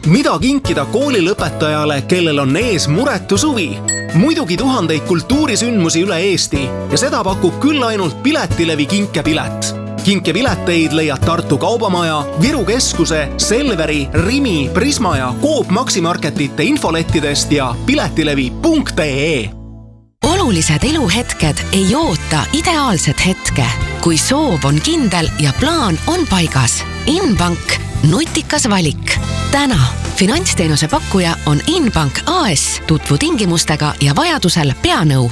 Mida kinkida koolilõpetajale, kellel on ees muretu suvi? Muidugi tuhandeid kultuurisündmusi üle Eesti ja seda pakub küll ainult Piletilevi kinkepilet. Kinkepileteid leiad Tartu Kaubamaja, Viru Keskuse, Selveri, Rimi, Prisma ja Coop Maximarketite infolettidest ja piletilevi.ee. Olulised eluhetked ei oota ideaalset hetke. Kui soov on kindel ja plaan on paigas. Inbank, nutikas valik. Täna finantsteenuse pakkuja on Inbank AS. Tutvu tingimustega ja vajadusel peanõu.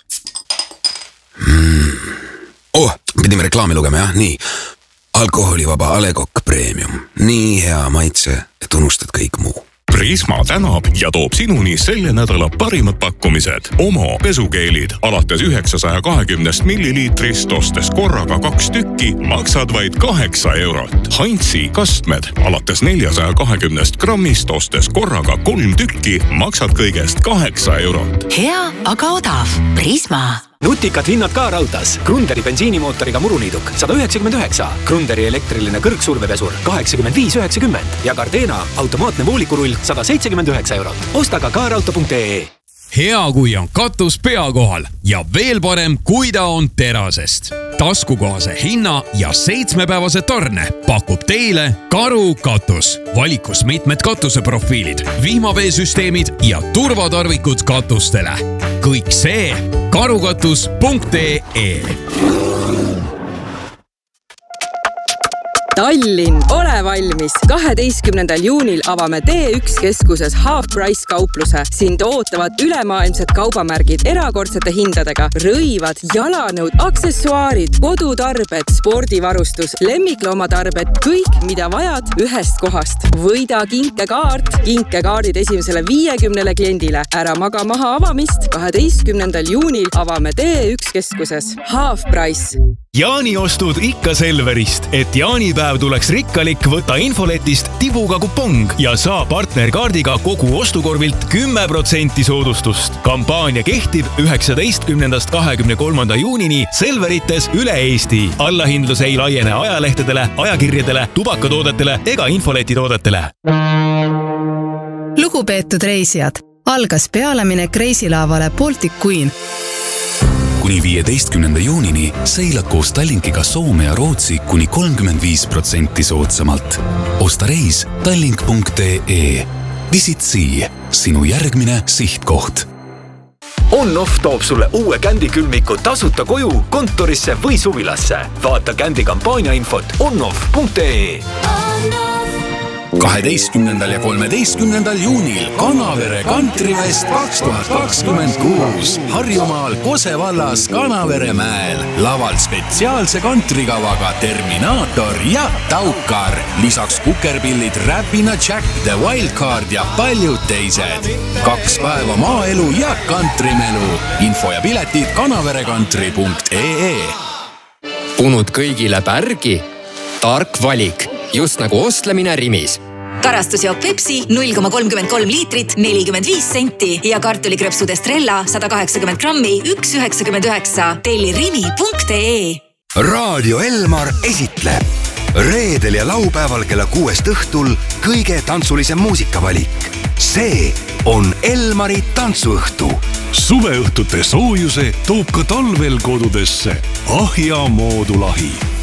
Pidime reklaami lugema, jah? Nii. Alkoholivaba A Le Coq Premium. Nii hea maitse, et unustad kõik muu. Prisma tänab ja toob sinuni selle nädala parimad pakkumised. Omo pesukeelid alates 920 milliliitrist ostes korraga 2 tükki maksad vaid 8 €. Heinzi kastmed alates 420 grammist ostes korraga 3 tükki maksad kõigest 8 €. Hea, aga odav. Prisma. Nutikad hinnad ka raudtas. Grunderi bensiinimootoriga muruniiduk 199, Grunderi elektriline kõrgsurvepesur 85,90 ja Gardena automaatne voolikurull 179 €. Osta ka kaarauto.ee. Hea, kui on katus pea kohal ja veel parem, kui ta on terasest. Taskukohase hinna ja 7-päevase tarne pakub teile Karu katus. Valikus mitmed katuseprofiilid, vihmaveesüsteemid ja turvatarvikud katustele. Kõik see karukatus.ee. Tallinn, ole valmis! 12. juunil avame D1 keskuses Half Price kaupluse. Sind ootavad ülemaailmsed kaubamärgid erakordsete hindadega, rõivad, jalanõud, aksessuaarid, kodutarbed, spordivarustus, lemmikloomatarbed, kõik, mida vajad ühest kohast. Võida kinkekaart, kinkekaardid esimesele 50 kliendile. Ära maga maha avamist. 12. juunil avame D1 keskuses Half Price. Jaaniostud ikka Selverist, et jaanipäev tuleks rikkalik, võta infoletist tibuga kupong ja saa partnerkaardiga kogu ostukorvilt 10% soodustust. Kampaania kehtib 19. 23. juunini Selverites üle Eesti. Allahindlus ei laiene ajalehtedele, ajakirjadele, tubakatoodetele ega infoletitoodetele. Lugupeetud reisijad, algas pealeminek reisilaavale Baltic Queen. Kuni 15. juunini seilad koos Tallinkiga Soome ja Rootsi kuni 35% soodsamalt. Osta reis tallink.ee. Visit Sea, sinu järgmine sihtkoht. On-Off toob sulle uue kändikülmiku tasuta koju, kontorisse või suvilasse. Vaata kändi kampaania infot onoff.ee. 12. ja 13. juunil Kanavere Kantrifest 2026 Harjumaal Kose vallas Kanavere mäel. Lavalt spetsiaalse kantrikavaga Terminaator ja Taukar. Lisaks kukerpillid Räpina Jack, The Wildcard ja paljud teised. 2 päeva maaelu ja kantrimelu. Info ja piletid kanaverekantri.ee. Punud kõigile pärgi. Tark valik. Just nagu ostlemine Rimis. Karastusjook Pepsi 0,33 liitrit 45 senti ja kartulikrõpsud Estrella 180 grammi 1,99. Telli rimi.ee. Raadio Elmar esitleb reedel ja laupäeval kella 6 õhtul kõige tantsulisem muusikavalik. See on Elmari tantsuõhtu. Suveõhtute soojuse toob ka talvel kodudesse Ahja moodulahi.